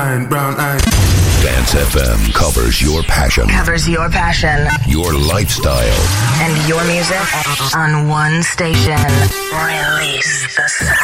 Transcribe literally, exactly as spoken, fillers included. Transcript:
brown eyes. Dance F M covers your passion. Covers your passion. Your lifestyle. And your music on one station. Release the sound.